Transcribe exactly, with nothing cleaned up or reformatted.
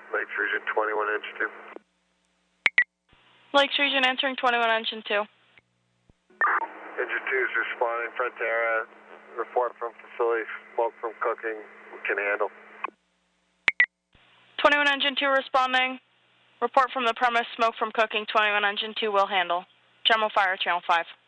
Lakes Region twenty-one, engine two. Lakes Region answering twenty-one, engine two. Engine two is responding, Frontera. Report from facility, smoke from cooking, we can handle. twenty-one, engine two responding. Report from the premise, smoke from cooking, twenty-one, engine two will handle. General fire, channel five.